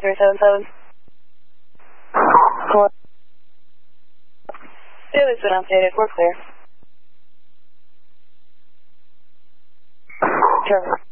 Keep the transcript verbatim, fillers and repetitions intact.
three seven seven. Four. Daly's been updated. We're clear. Trevor.